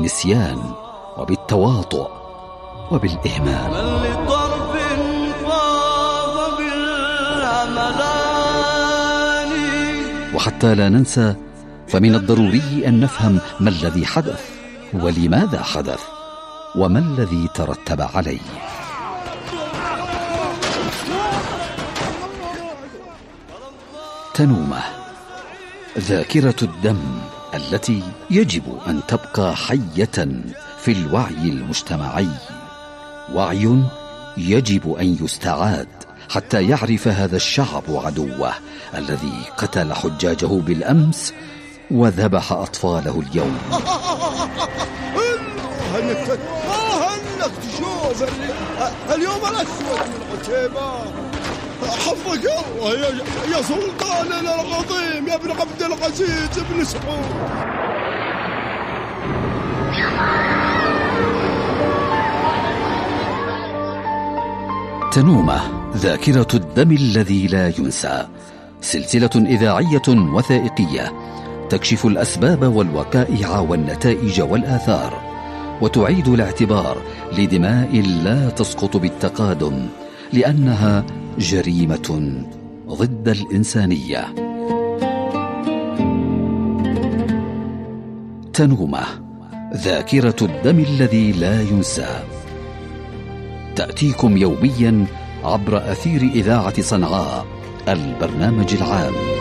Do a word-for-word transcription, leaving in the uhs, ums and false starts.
بالنسيان وبالتواطؤ وبالإهمال. وحتى لا ننسى، فمن الضروري أن نفهم ما الذي حدث ولماذا حدث وما الذي ترتب عليه. تنومة، ذاكرة الدم التي يجب أن تبقى حية في الوعي المجتمعي، وعي يجب أن يستعاد حتى يعرف هذا الشعب عدوه الذي قتل حجاجه بالأمس وذبح أطفاله اليوم. هنك هنك تشوف اليوم الأسود من عتيبة. حفظك الله يا, يا سلطاننا العظيم، يا ابن عبد العزيز بن سعود. تنومة، ذاكرة الدم الذي لا ينسى، سلسلة إذاعية وثائقية تكشف الأسباب والوقائع والنتائج والآثار، وتعيد الاعتبار لدماء لا تسقط بالتقادم، لأنها جريمة ضد الإنسانية. تنومة، ذاكرة الدم الذي لا ينسى، تأتيكم يوميا عبر أثير إذاعة صنعاء، البرنامج العام.